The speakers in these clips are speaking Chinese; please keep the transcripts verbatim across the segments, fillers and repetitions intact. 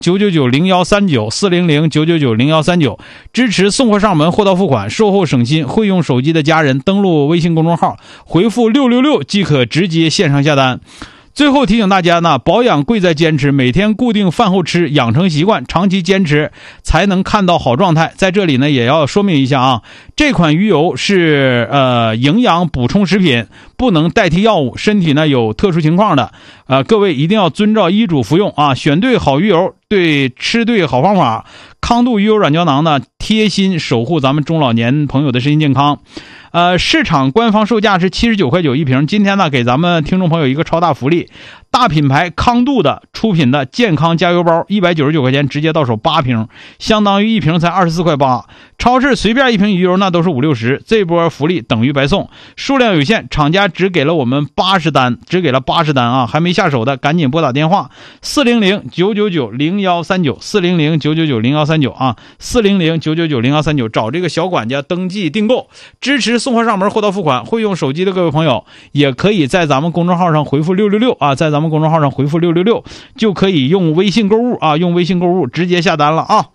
九九九零幺三九四零零九九九零幺三九，支持送货上门，货到付款，售后省心。会用手机的家人登录微信公众号，回复六六六即可直接线上下单。最后提醒大家呢，保养贵在坚持，每天固定饭后吃，养成习惯，长期坚持才能看到好状态。在这里呢，也要说明一下啊，这款鱼油是呃营养补充食品，不能代替药物。身体呢有特殊情况的，呃各位一定要遵照医嘱服用啊，选对好鱼油，对吃对好方法。康度鱼油软胶囊呢，贴心守护咱们中老年朋友的身心健康。呃，市场官方售价是七十九块九一瓶，今天呢给咱们听众朋友一个超大福利，大品牌康度的出品的健康加油包一百九十九块钱直接到手八瓶，相当于一瓶才二十四块八。超市随便一瓶鱼油那都是五六十，这波福利等于白送，数量有限，厂家只给了我们八十单，只给了八十单啊，还没下手的赶紧拨打电话四零零九九九零幺三九四零零九九九零幺三九啊，四零零九九九零幺三九，找这个小管家登记订购，支持送货上门，货到付款。会用手机的各位朋友也可以在咱们公众号上回复六六六啊，在咱们公众号上回复六六六就可以用微信购物啊，用微信购物直接下单了啊。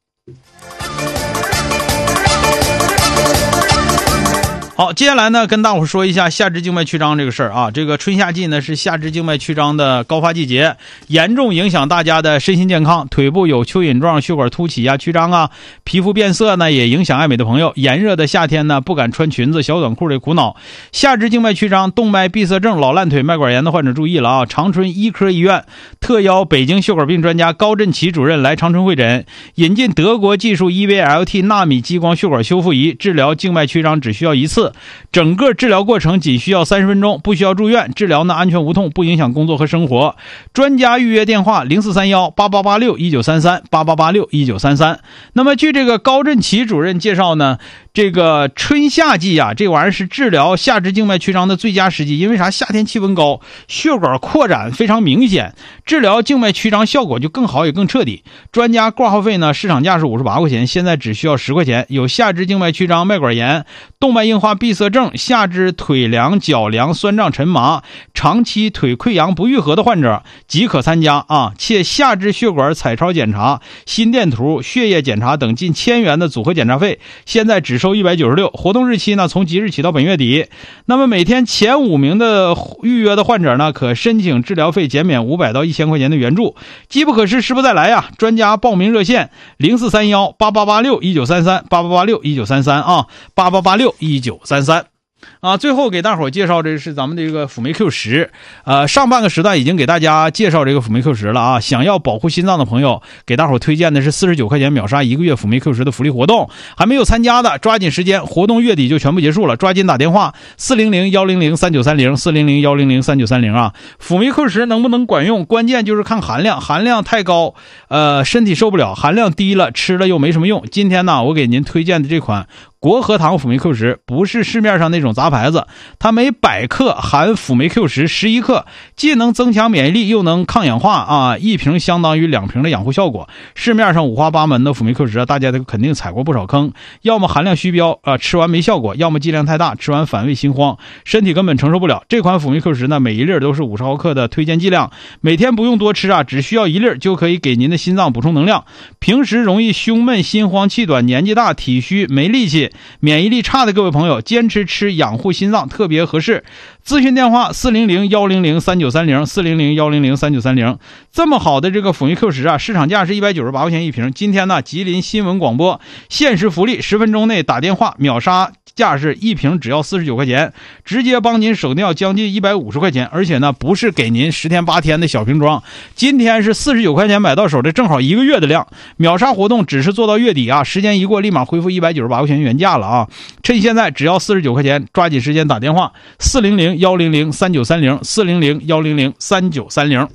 好，接下来呢，跟大伙说一下下肢静脉曲张这个事儿啊。这个春夏季呢是下肢静脉曲张的高发季节，严重影响大家的身心健康。腿部有蚯蚓状血管凸起啊、曲张啊，皮肤变色呢，也影响爱美的朋友。炎热的夏天呢，不敢穿裙子、小短裤的苦恼。下肢静脉曲张、动脉闭塞症、老烂腿、脉管炎的患者注意了啊！长春医科医院特邀北京血管病专家高振奇主任来长春会诊，引进德国技术 E V L T 纳米激光血管修复仪，治疗静脉曲张只需要一次。整个治疗过程仅需要三十分钟，不需要住院，治疗呢安全无痛，不影响工作和生活。专家预约电话零四三一八八八六一九三三 八八八六一九三三。那么据这个高振奇主任介绍呢，这个春夏季啊，这玩意儿是治疗下肢静脉曲张的最佳时机。因为啥？夏天气温高，血管扩展非常明显，治疗静脉曲张效果就更好也更彻底。专家挂号费呢，市场价是五十八块钱，现在只需要十块钱。有下肢静脉曲张、脉管炎、动脉硬化闭塞症、下肢腿凉、脚凉、酸胀沉麻、长期腿溃疡不愈合的患者即可参加啊！且下肢血管彩超检查、心电图、血液检查等近千元的组合检查费，现在只收一百九十六。活动日期呢，从即日起到本月底。那么每天前五名的预约的患者呢，可申请治疗费减免五百到一千块钱的援助。机不可失，时不再来呀！专家报名热线零四三一八八八六一九三三 八八八六一九三三啊，八八八六一九三三。啊，最后给大伙介绍这是咱们这个辅酶 Q 十，呃，上半个时段已经给大家介绍这个辅酶 Q 十了啊。想要保护心脏的朋友，给大伙推荐的是四十九块钱秒杀一个月辅酶 Q 十的福利活动，还没有参加的抓紧时间，活动月底就全部结束了，抓紧打电话四零零一零零三九三零 四零零一零零三九三零啊。辅酶 Q 十能不能管用，关键就是看含量，含量太高，呃，身体受不了；含量低了，吃了又没什么用。今天呢，我给您推荐的这款国和堂辅酶 Q 十不是市面上那种杂牌子，它每百克含辅酶 Q 十十一克，既能增强免疫力又能抗氧化啊！一瓶相当于两瓶的养护效果。市面上五花八门的辅酶 Q 十啊，大家都肯定踩过不少坑，要么含量虚标啊，吃完没效果；要么剂量太大，吃完反胃心慌，身体根本承受不了。这款辅酶 Q 十呢，每一粒都是五十毫克的推荐剂量，每天不用多吃啊，只需要一粒就可以给您的心脏补充能量。平时容易胸闷、心慌、气短、年纪大、体虚、没力气、免疫力差的各位朋友，坚持吃养护心脏特别合适。咨询电话四零零一零零三九三零 四零零一零零三九三零。这么好的这个辅酶 Q 十啊，市场价是一百九十八块钱一瓶。今天呢，吉林新闻广播限时福利，十分钟内打电话秒杀价是一瓶只要四十九块钱，直接帮您省掉将近一百五十块钱。而且呢，不是给您十天八天的小瓶装，今天是四十九块钱买到手的正好一个月的量。秒杀活动只是做到月底啊，时间一过立马恢复一百九十八块钱原价了啊！趁现在只要四十九块钱，抓紧时间打电话四零零一零零三九三零 四零零一零零三九三零。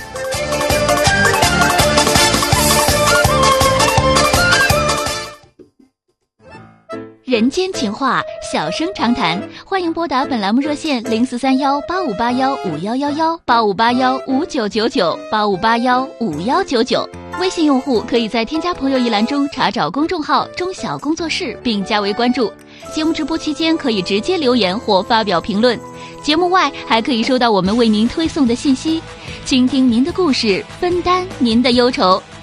人间情话，小声长谈，欢迎拨打本栏目热线零四三幺八五八幺五幺幺幺 八五八幺五九九九 八五八幺五幺九九。微信用户可以在添加朋友一栏中查找公众号中小工作室并加为关注。节目直播期间可以直接留言或发表评论，节目外还可以收到我们为您推送的信息，倾听您的故事，分担您的忧愁。